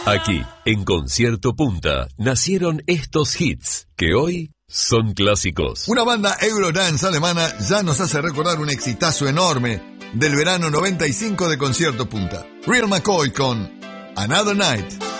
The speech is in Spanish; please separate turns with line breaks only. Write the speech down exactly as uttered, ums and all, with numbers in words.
Aquí, en Concierto Punta, nacieron estos hits que hoy son clásicos.
Una banda Eurodance alemana ya nos hace recordar un exitazo enorme del verano noventa y cinco de Concierto Punta. Real McCoy con Another Night.